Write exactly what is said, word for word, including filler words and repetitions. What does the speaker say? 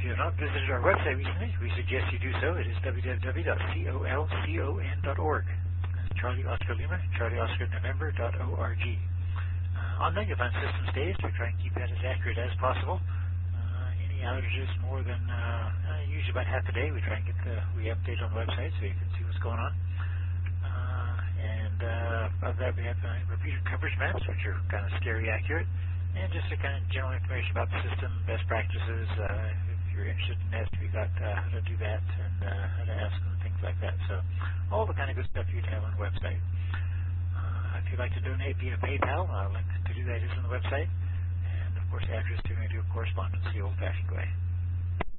you have not visited our website recently, we suggest you do so. It is w w w dot colcon dot org. Charlie Oscar Lima, Charlie Oscar November dot org. Uh, on there you'll find system status. We try and keep that as accurate as possible. Uh, any outages more than uh, uh, usually about half a day, we try and get the re-update on the website so you can see what's going on. Uh, and uh, of that we have uh, repeated coverage maps, which are kind of scary accurate. And just a kind of general information about the system, best practices. Uh, if you're interested in Nest, we got uh, how to do that and uh, how to ask and things like that. So all the kind of good stuff you'd have on the website. Uh, if you'd like to donate via PayPal, a link to do that is on the website. And of course, the address to do correspondence the old-fashioned way.